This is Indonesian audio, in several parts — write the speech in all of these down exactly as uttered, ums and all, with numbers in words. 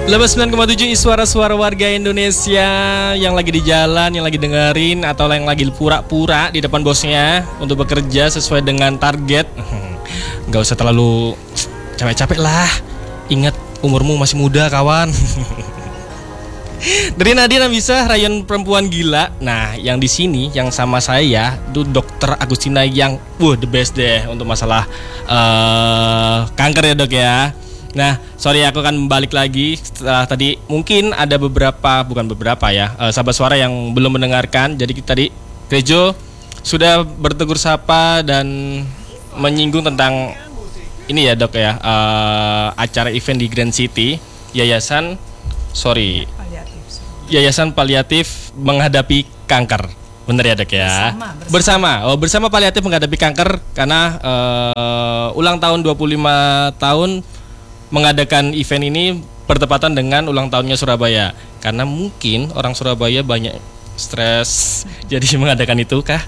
Lepas sembilan koma tujuh suara-suara warga Indonesia yang lagi di jalan, yang lagi dengerin atau yang lagi pura-pura di depan bosnya untuk bekerja sesuai dengan target. Gak usah terlalu capek-capek lah. Ingat umurmu masih muda kawan. Dari Nadia Nabisa, Rayon Perempuan Gila. Nah, yang di sini yang sama saya itu Dokter Agustina yang wah the best deh untuk masalah uh, kanker ya dok ya. Nah, sorry aku akan balik lagi setelah tadi mungkin ada beberapa, bukan beberapa ya, uh, sahabat suara yang belum mendengarkan. Jadi kita tadi Rejo sudah bertegur sapa dan menyinggung tentang ini ya dok ya, uh, acara event di Grand City, Yayasan, sorry, Yayasan Paliatif Menghadapi Kanker. Bener ya dok ya? Bersama, bersama. bersama. Oh bersama Paliatif Menghadapi Kanker karena uh, ulang tahun dua puluh lima tahun mengadakan event ini bertepatan dengan ulang tahunnya Surabaya. Karena mungkin orang Surabaya banyak stres jadi mengadakan itu kah?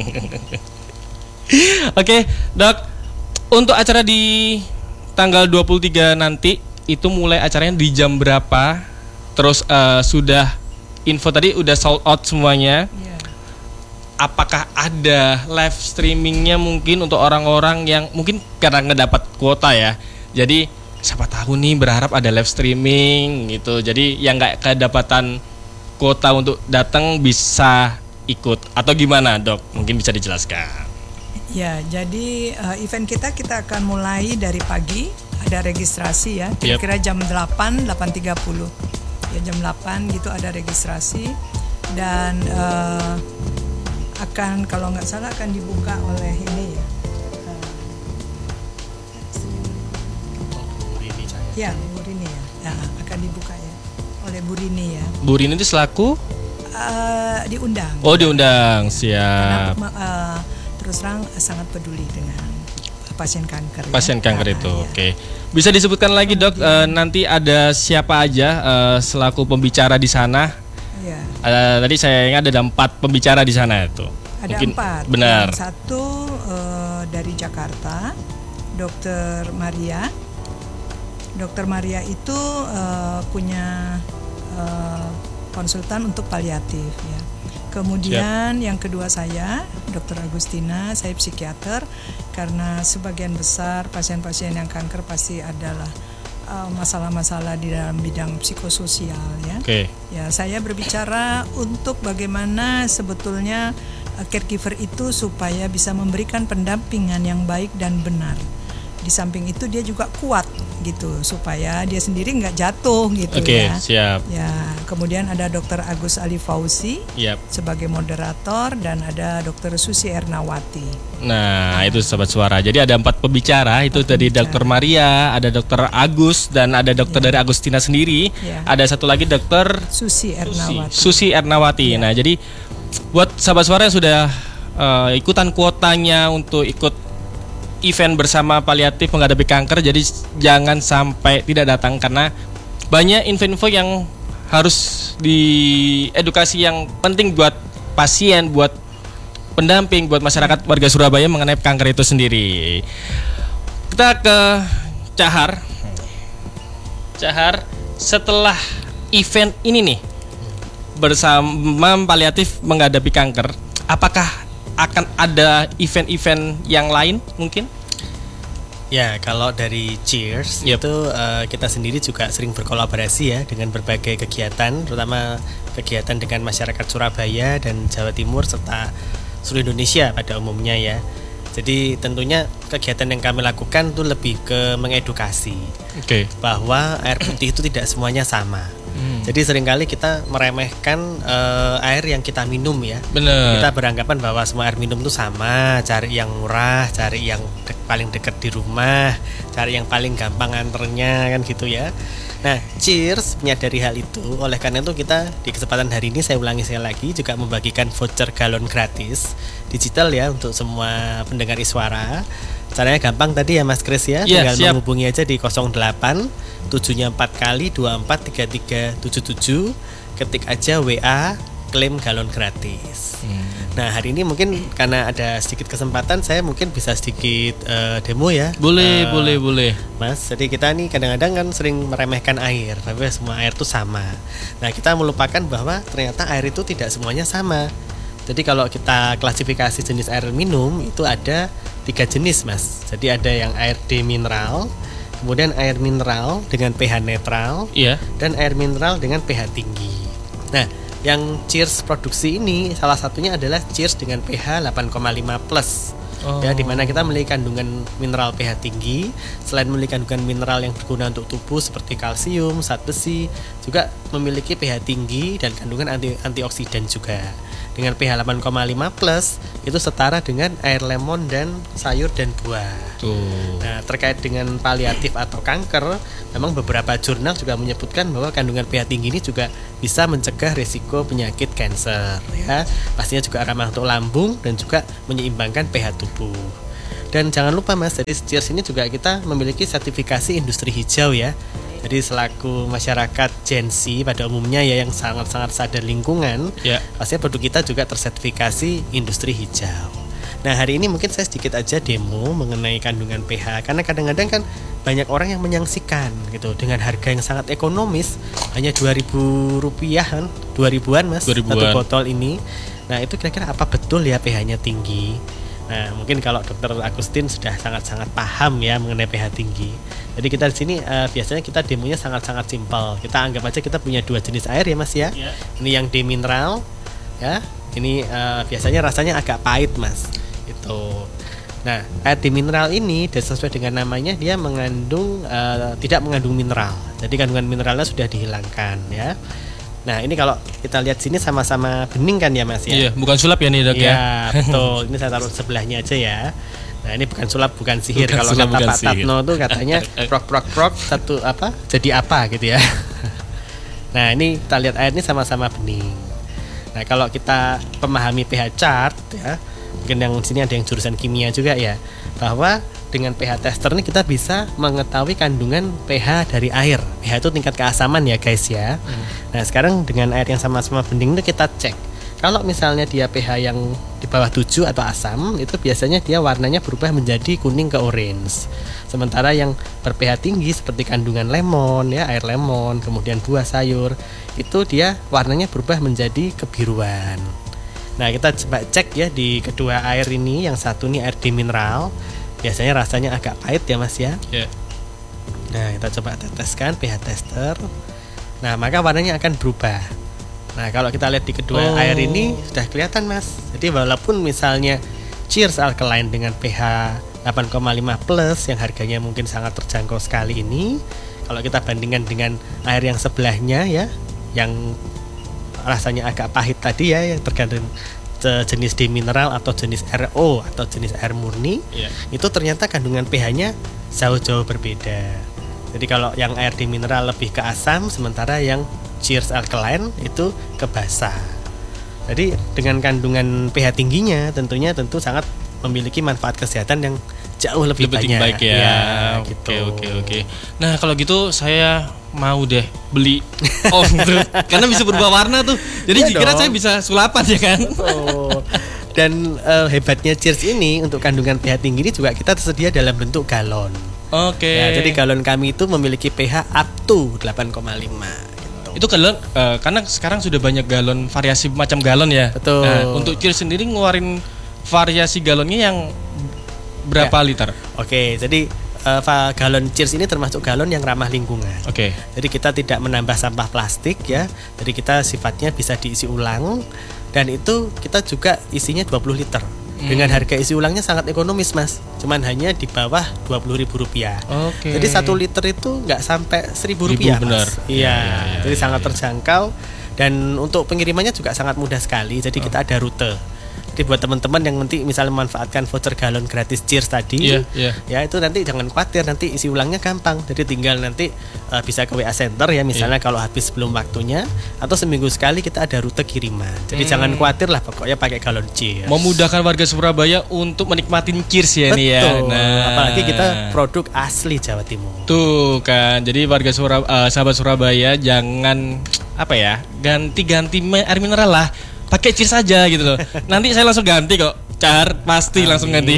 Oke, Dok. Untuk acara di tanggal dua puluh tiga nanti itu mulai acaranya di jam berapa? Terus uh, sudah info tadi udah sold out semuanya. Yeah. Apakah ada live streamingnya mungkin untuk orang-orang yang mungkin karena ngedapat kuota ya. Jadi siapa tahu nih berharap ada live streaming gitu. Jadi yang nggak kedapatan kuota untuk datang bisa ikut atau gimana dok? Mungkin bisa dijelaskan. Ya, jadi uh, event kita kita akan mulai dari pagi, ada registrasi ya. Kira-kira jam delapan, delapan tiga puluh. Ya jam delapan gitu ada registrasi dan uh, akan kalau nggak salah akan dibuka oleh ini ya. Ya, Bu Rini ya. Nah, akan dibuka ya oleh Bu Rini ya. Bu Rini itu selaku uh, diundang. Oh, diundang. Siap. Karena uh, terus terang sangat peduli dengan pasien kanker. Pasien ya. kanker nah, itu. ya. Oke. Bisa disebutkan lagi, Dok, uh, nanti ada siapa aja uh, selaku pembicara di sana? Ya. Uh, tadi saya ingat ada empat pembicara di sana itu. Ada Mungkin empat. Benar. Yang satu uh, dari Jakarta, Dokter Maria. Dokter Maria itu uh, punya uh, konsultan untuk paliatif ya. Kemudian Siap. Yang kedua saya, Dokter Agustina, saya psikiater karena sebagian besar pasien-pasien yang kanker pasti adalah uh, masalah-masalah di dalam bidang psikososial ya. Okay. Ya, saya berbicara untuk bagaimana sebetulnya uh, caregiver itu supaya bisa memberikan pendampingan yang baik dan benar. Di samping itu dia juga kuat gitu supaya dia sendiri nggak jatuh gitu okay, ya. Siap. Ya, kemudian ada Dokter Agus Ali Fauzi yep. sebagai moderator dan ada Dokter Susi Ernawati. Nah, nah, itu sobat suara. Jadi ada empat pembicara itu empat tadi Dokter Maria, ada Dokter Agus dan ada Dokter ya. Dari Agustina sendiri. Ya. Ada satu lagi Dokter Susi Ernawati. Susi, Susi Ernawati. Ya. Nah, jadi buat sahabat suara yang sudah uh, ikutan kuotanya untuk ikut event bersama Paliatif Menghadapi Kanker, jadi jangan sampai tidak datang karena banyak info-info yang harus diedukasi yang penting buat pasien, buat pendamping, buat masyarakat warga Surabaya mengenai kanker itu sendiri. Kita ke Cahar. Cahar, setelah event ini nih bersama Paliatif Menghadapi Kanker, apakah akan ada event-event yang lain mungkin? Ya, kalau dari Cheers yep. itu uh, kita sendiri juga sering berkolaborasi ya dengan berbagai kegiatan, terutama kegiatan dengan masyarakat Surabaya dan Jawa Timur serta seluruh Indonesia pada umumnya ya. Jadi tentunya kegiatan yang kami lakukan itu lebih ke mengedukasi okay. bahwa air putih itu tidak semuanya sama. Hmm. Jadi seringkali kita meremehkan uh, air yang kita minum ya. Bener. Kita beranggapan bahwa semua air minum itu sama, cari yang murah, cari yang de- paling dekat di rumah, cari yang paling gampang anternya kan gitu ya. Nah, Cheers menyadari hal itu. Oleh karena itu kita di kesempatan hari ini saya ulangi sekali lagi juga membagikan voucher galon gratis digital ya untuk semua pendengar Iswara. Caranya gampang tadi ya Mas Kris ya, yeah, tinggal siap. menghubungi aja di nol delapan tujuh nya empat kali dua empat tiga tiga tujuh tujuh, ketik aja W A klaim galon gratis. Hmm. Nah hari ini mungkin karena ada sedikit kesempatan, saya mungkin bisa sedikit uh, demo ya. Boleh, uh, boleh, boleh. Mas, jadi kita nih kadang-kadang kan sering meremehkan air, tapi semua air itu sama. Nah kita melupakan bahwa ternyata air itu tidak semuanya sama. Jadi kalau kita klasifikasi jenis air minum itu ada tiga jenis, Mas. Jadi ada yang air demineral, kemudian air mineral dengan pH netral, Iya. dan air mineral dengan pH tinggi. Nah, yang Cheers produksi ini salah satunya adalah Cheers dengan pH delapan koma lima plus. Oh. Ya, di mana kita memiliki kandungan mineral pH tinggi. Selain memiliki kandungan mineral yang berguna untuk tubuh seperti kalsium, zat besi, juga memiliki pH tinggi dan kandungan anti antioksidan juga. Dengan pH delapan koma lima plus itu setara dengan air lemon dan sayur dan buah. Tuh. Nah, terkait dengan paliatif atau kanker, memang beberapa jurnal juga menyebutkan bahwa kandungan pH tinggi ini juga bisa mencegah risiko penyakit kanker, ya. Pastinya juga ramah untuk lambung dan juga menyeimbangkan pH tubuh. Dan jangan lupa, Mas, jadi Cheers ini juga kita memiliki sertifikasi industri hijau ya. Jadi selaku masyarakat Gen Z pada umumnya ya yang sangat-sangat sadar lingkungan, Ya. pastinya produk kita juga tersertifikasi industri hijau. Nah hari ini mungkin saya sedikit aja demo mengenai kandungan pH, karena kadang-kadang kan banyak orang yang menyangsikan gitu dengan harga yang sangat ekonomis, hanya dua ribu rupiahan, dua ribuan Mas, dua ribuan. satu botol ini. Nah itu kira-kira apa betul ya pH-nya tinggi? Nah mungkin kalau Dokter Agustin sudah sangat-sangat paham ya mengenai pH tinggi. Jadi kita di sini uh, biasanya kita demonya sangat-sangat simpel. Kita anggap aja kita punya dua jenis air ya Mas ya. Ya. Ini yang demineral ya. Ini uh, biasanya rasanya agak pahit Mas. Itu. Nah, air demineral ini sesuai dengan namanya dia mengandung uh, tidak mengandung mineral. Jadi kandungan mineralnya sudah dihilangkan ya. Nah, ini kalau kita lihat sini sama-sama bening kan ya Mas ya. Iya, bukan sulap ya nih, Dok ya. Iya, betul. Ini saya taruh sebelahnya aja ya. Nah, ini bukan sulap, bukan sihir. Bukan Kalau sulap, kata bukan Pak sihir. Tatno tuh katanya prok prok prok satu apa? Jadi apa gitu ya. Nah, ini kita lihat air ini sama-sama bening. Nah, kalau kita pemahami pH chart ya, mungkin yang sini ada yang jurusan kimia juga ya, bahwa dengan pH tester ini kita bisa mengetahui kandungan pH dari air. pH itu tingkat keasaman ya guys ya. Hmm. Nah sekarang dengan air yang sama-sama bening itu kita cek. Kalau misalnya dia pH yang di bawah tujuh atau asam, itu biasanya dia warnanya berubah menjadi kuning ke orange. Sementara yang ber-pH tinggi seperti kandungan lemon ya, air lemon, kemudian buah sayur, itu dia warnanya berubah menjadi kebiruan. Nah kita coba cek ya di kedua air ini, yang satu ini air demineral. Biasanya rasanya agak pahit ya Mas ya. Ya. Nah kita coba teteskan pH tester. Nah maka warnanya akan berubah. Nah kalau kita lihat di kedua Oh. air ini sudah kelihatan Mas. Jadi walaupun misalnya Cheers Alkaline dengan pH delapan koma lima plus yang harganya mungkin sangat terjangkau sekali ini, kalau kita bandingkan dengan air yang sebelahnya ya, yang rasanya agak pahit tadi ya, yang tergantung jenis demineral atau jenis R O atau jenis air murni, Iya. itu ternyata kandungan pH-nya jauh-jauh berbeda. Jadi kalau yang air demineral lebih ke asam, sementara yang Cheers Alkaline itu ke basa. Jadi dengan kandungan pH tingginya tentunya tentu sangat memiliki manfaat kesehatan yang jauh lebih, Lebih banyak. baik ya. Ya, Oke, gitu. oke, oke. Nah, kalau gitu saya mau deh beli oh terus karena bisa berubah warna tuh. Jadi Iya dikira dong. saya bisa sulapan ya kan. Oh. Dan eh, hebatnya Cheers ini untuk kandungan pH tinggi ini juga kita tersedia dalam bentuk galon. Oke. Ya, jadi galon kami itu memiliki pH up to delapan koma lima gitu. Itu galon eh, karena sekarang sudah banyak galon variasi macam galon ya. Betul. Nah, untuk Cheers sendiri ngeluarin variasi galonnya yang berapa Ya. liter? Oke, jadi eh, va- galon Cheers ini termasuk galon yang ramah lingkungan. Oke. Jadi kita tidak menambah sampah plastik ya. Jadi kita sifatnya bisa diisi ulang, dan itu kita juga isinya dua puluh liter. Dengan harga isi ulangnya sangat ekonomis Mas, cuman hanya di bawah dua puluh ribu rupiah. Oke. Jadi satu liter itu nggak sampai seribu Ribu, rupiah benar. Mas. Iya, Iya, iya, iya, jadi iya, sangat iya. terjangkau, dan untuk pengirimannya juga sangat mudah sekali. Jadi kita ada rute. Jadi buat teman-teman yang nanti misalnya memanfaatkan voucher galon gratis Cheers tadi, Iya, iya. ya itu nanti jangan khawatir, nanti isi ulangnya gampang. Jadi tinggal nanti uh, bisa ke W A Center ya, misalnya Iya. kalau habis sebelum waktunya, atau seminggu sekali kita ada rute kiriman. Jadi Hmm. jangan khawatir lah, pokoknya pakai galon Cheers. Memudahkan warga Surabaya untuk menikmatin Cheers ya Betul. nih ya. Nah, Apalagi kita produk asli Jawa Timur. tuh kan. Jadi warga Surab eh, sahabat Surabaya jangan apa ya, ganti-ganti me- air mineral lah, pakai cheers saja gitu loh. Nanti saya langsung ganti kok, Cahar pasti langsung ganti.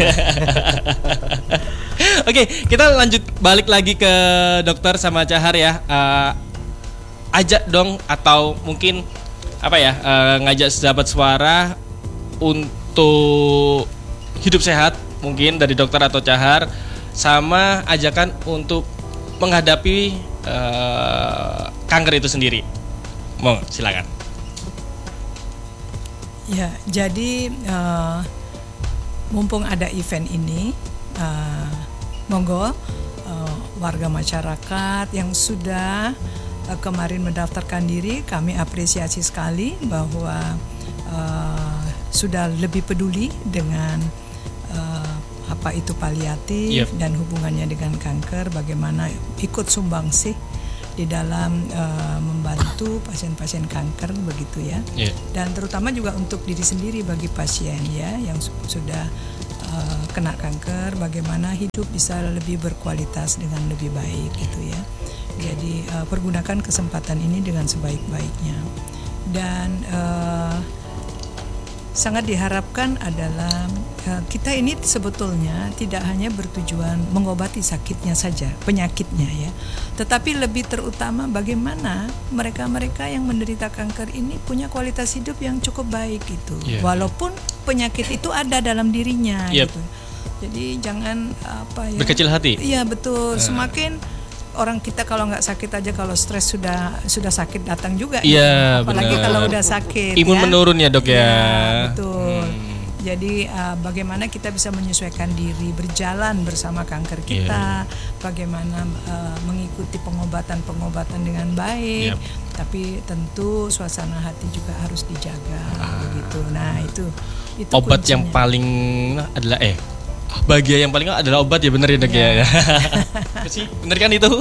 Oke, kita lanjut balik lagi ke dokter sama Cahar ya. Uh, ajak dong atau mungkin apa ya, uh, ngajak sahabat suara untuk hidup sehat mungkin dari dokter atau Cahar, sama ajakan untuk menghadapi uh, kanker itu sendiri. Mau silakan. Ya, jadi uh, mumpung ada event ini, uh, monggo uh, warga masyarakat yang sudah uh, kemarin mendaftarkan diri, kami apresiasi sekali bahwa uh, sudah lebih peduli dengan uh, apa itu paliatif, yep, dan hubungannya dengan kanker, bagaimana ikut sumbangsih di dalam uh, membantu pasien-pasien kanker begitu ya, yeah, dan terutama juga untuk diri sendiri bagi pasien ya yang su- sudah uh, kena kanker, bagaimana hidup bisa lebih berkualitas dengan lebih baik gitu ya. Jadi uh, pergunakan kesempatan ini dengan sebaik-baiknya, dan uh, sangat diharapkan adalah uh, kita ini sebetulnya tidak hanya bertujuan mengobati sakitnya saja, penyakitnya ya, tetapi lebih terutama bagaimana mereka-mereka yang menderita kanker ini punya kualitas hidup yang cukup baik gitu, yeah, walaupun penyakit itu ada dalam dirinya, yep, gitu. Jadi jangan apa ya, berkecil hati. Iya betul, uh. semakin orang kita kalau nggak sakit aja, kalau stres sudah sudah sakit datang juga, ya, apalagi bener. Kalau udah sakit, imun ya, menurun ya dok ya, ya betul. Hmm. Jadi uh, bagaimana kita bisa menyesuaikan diri, berjalan bersama kanker kita, yeah, bagaimana uh, mengikuti pengobatan-pengobatan dengan baik, yep, tapi tentu suasana hati juga harus dijaga, ah, begitu. Nah itu, itu obat kuncinya. Yang paling adalah eh bagian yang paling adalah obat ya, benar ya dok ya. Sih benar kan itu.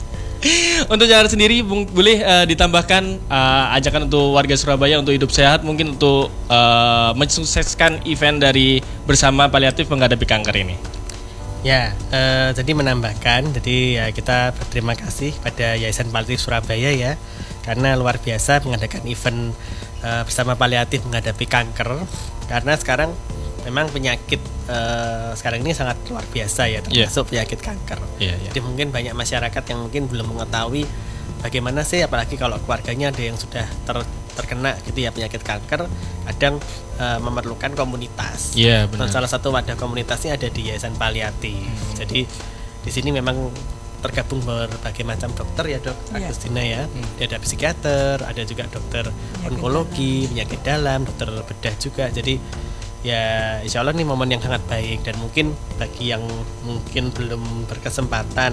Untuk Cahar sendiri boleh uh, ditambahkan uh, ajakan untuk warga Surabaya untuk hidup sehat, mungkin untuk uh, mensukseskan event dari bersama paliatif menghadapi kanker ini. Ya, uh, jadi menambahkan, jadi ya kita berterima kasih pada Yayasan Paliatif Surabaya ya, karena luar biasa mengadakan event uh, bersama paliatif menghadapi kanker, karena sekarang memang penyakit uh, sekarang ini sangat luar biasa ya, termasuk, yeah, penyakit kanker. Yeah, yeah. Jadi mungkin banyak masyarakat yang mungkin belum mengetahui bagaimana sih, apalagi kalau keluarganya ada yang sudah ter, terkena gitu ya penyakit kanker, kadang uh, memerlukan komunitas. Yeah, dan salah satu wadah komunitasnya ada di Yayasan Paliatif. Hmm. Jadi di sini memang tergabung berbagai macam dokter ya dok, yeah, Agustina ya. Hmm. Ada psikiater, ada juga dokter penyakit onkologi, dalam. penyakit dalam, dokter bedah juga. Jadi ya insya Allah ini momen yang sangat baik, dan mungkin bagi yang mungkin belum berkesempatan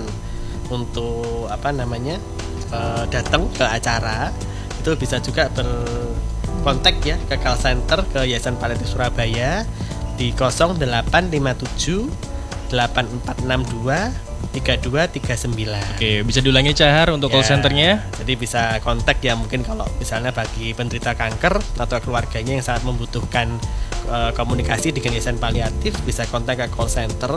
untuk apa namanya uh, datang ke acara, itu bisa juga berkontak ya ke call center ke Yayasan Paliatif Surabaya di nol delapan lima tujuh delapan empat enam dua tiga dua tiga sembilan. Oke, bisa diulangi Cahar untuk ya, call centernya. Jadi bisa kontak ya, mungkin kalau misalnya bagi penderita kanker atau keluarganya yang sangat membutuhkan uh, komunikasi dengan Yayasan Paliatif, bisa kontak ke call center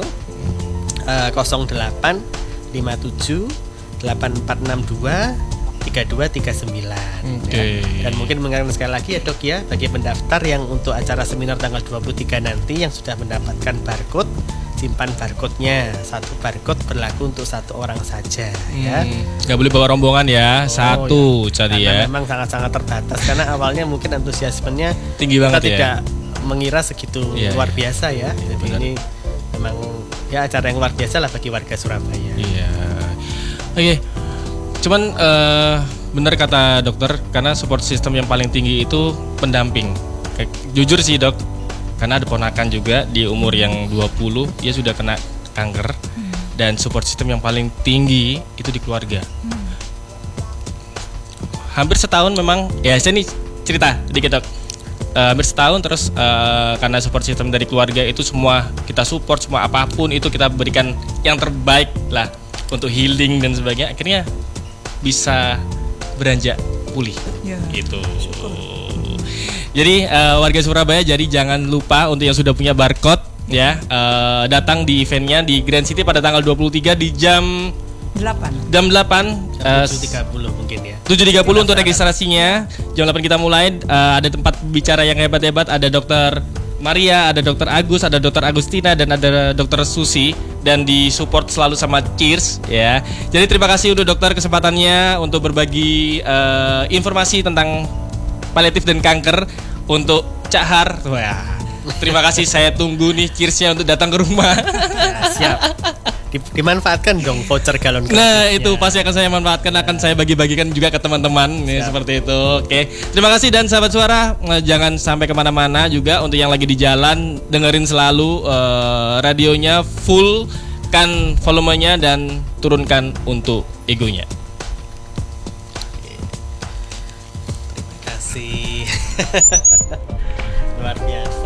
uh, nol delapan lima tujuh delapan empat enam dua tiga dua tiga sembilan. Okay. Ya. Dan mungkin mengingatkan sekali lagi ya dok ya, bagi pendaftar yang untuk acara seminar tanggal dua puluh tiga nanti yang sudah mendapatkan barcode, simpan barcode-nya. Satu barcode berlaku untuk satu orang saja, hmm, ya. Gak boleh bawa rombongan ya, oh, satu ya. Jadi ya. Memang sangat-sangat terbatas karena awalnya mungkin antusiasmenya tinggi banget, kita ya. Tidak mengira segitu ya, luar biasa ya. ya Jadi benar. Ini memang ya acara yang luar biasa lah bagi warga Surabaya. Iya. Oke. Okay. Cuman uh, benar kata dokter, karena support system yang paling tinggi itu pendamping. Kayak, jujur sih dok, karena ada ponakan juga di umur yang dua puluh, dia sudah kena kanker, hmm, dan support system yang paling tinggi itu di keluarga. Hmm. Hampir setahun memang, ya saya nih cerita dikit dok. Uh, hampir setahun terus uh, karena support system dari keluarga itu semua kita support, semua apapun itu kita berikan yang terbaik lah untuk healing dan sebagainya. Akhirnya bisa beranjak pulih, ya, gitu. Syukur. Jadi uh, warga Surabaya, jadi jangan lupa untuk yang sudah punya barcode ya, uh, datang di eventnya di Grand City pada tanggal dua puluh tiga di jam delapan. Jam delapan Eh, tujuh tiga puluh mungkin ya. tujuh tiga puluh untuk registrasinya. Jam delapan kita mulai. Uh, ada tempat bicara yang hebat-hebat. Ada dokter Maria, ada dokter Agus, ada dokter Agustina, dan ada dokter Susi. Dan disupport selalu sama Cheers ya. Jadi terima kasih untuk dokter kesempatannya untuk berbagi uh, informasi tentang paliatif dan kanker untuk Cak Har. Wah, terima kasih, saya tunggu nih Cheersnya untuk datang ke rumah. Ya, siap. Dimanfaatkan dong voucher galon gratisnya. Nah itu pasti akan saya manfaatkan, akan saya bagi-bagikan juga ke teman-teman nih, seperti itu. Oke, terima kasih dan sahabat suara, jangan sampai kemana-mana juga. Untuk yang lagi di jalan, dengerin selalu uh, radionya, full kan volumenya dan turunkan untuk egonya. Terima kasih. Luar biasa.